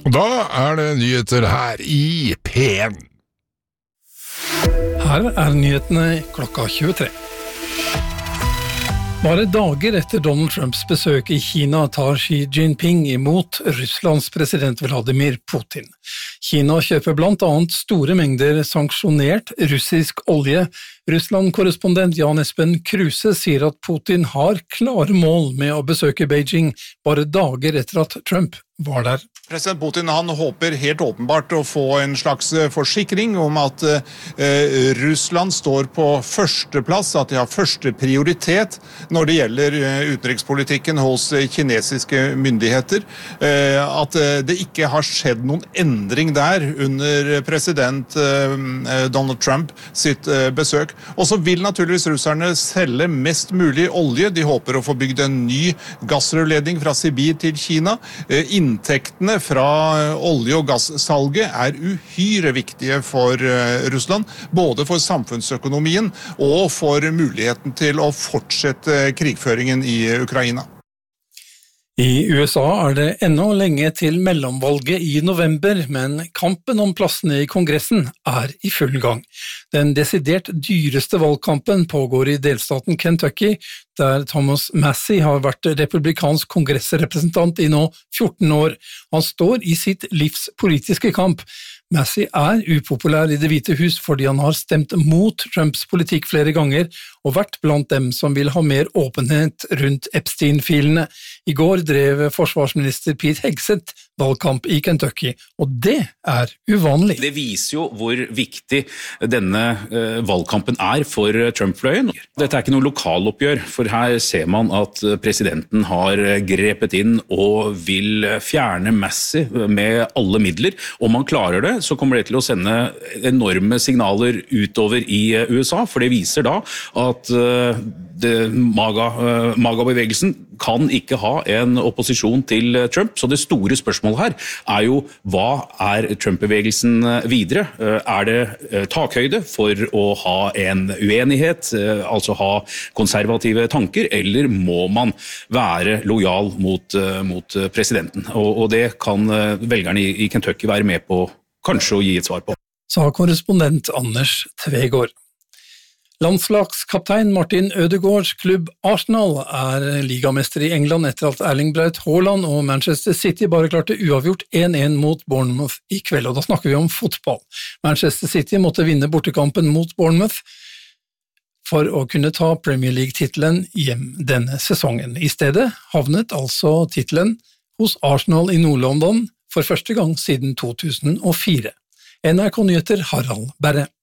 Og da det nyheter her i P1. Her nyhetene klokka 23. Bare dager etter Donald Trumps besøk i Kina tar Xi Jinping imot Russlands president Vladimir Putin. Kina kjøper blant annet store mengder sanksjonert russisk olje. Russland-korrespondent Jan Espen Kruse sier at Putin har klare mål med å besøke Beijing bare dager etter at Trump var der. President Putin han håper helt åpenbart å få en slags forsikring om at Russland står på førsteplass, at de har første prioritet når det gjelder utenrikspolitikken hos kinesiske myndigheter, at det ikke har skjedd noen endring der under president Donald Trump sitt besøk. Og så vil naturligvis russerne selge mest mulig olje. De håper å få bygd en ny gassrørledning fra Sibir til Kina. Inntektene fra olje- og gassalget uhyre viktige for Russland, både for samfunnsøkonomien og for muligheten til å fortsette krigføringen i Ukraina. I USA det ennå lenge til mellomvalget i november, men kampen om plassene i Kongressen i full gang. Den desidert dyreste valgkampen pågår i delstaten Kentucky, der Thomas Massie har vært republikansk kongressrepresentant i nå 14 år. Han står i sitt livs politiske kamp. Massie upopulær i Det hvite hus fordi han har stemt mot Trumps politikk flere ganger og vært blant dem som vil ha mer åpenhet rundt Epstein-filene. I går drev forsvarsminister Pete Hegseth valgkamp i Kentucky, og det uvanlig. Det viser jo hvor viktig denne valgkampen for Trump-fløyen. Dette ikke noe lokaloppgjør, for her ser man at presidenten har grepet inn og vil fjerne Massie med alle midler. Om han klarer det, så kommer det til å sende enorme signaler utover i USA, for det viser da at MAGA-bevegelsen kan ikke ha en opposisjon til Trump, så det store spørsmålet her jo, hva Trump-bevegelsen videre? Det takhøyde for å ha en uenighet, altså ha konservative tanker, eller må man være lojal mot presidenten? Og det kan velgerne i Kentucky være med på kanskje å gi et svar på. Sa korrespondent Anders Tvegård. Landslagskaptein Martin Ødegaards klubb Arsenal ligamester i England etter at Erling Braut Haaland og Manchester City bare klarte uavgjort 1-1 mot Bournemouth i kveld, og da snakker vi om fotball. Manchester City måtte vinne bortekampen mot Bournemouth for å kunne ta Premier League-titelen hjem denne sesongen. I stedet havnet altså titelen hos Arsenal i Nord-London for første gang siden 2004. NRK Nyheter Harald Berre.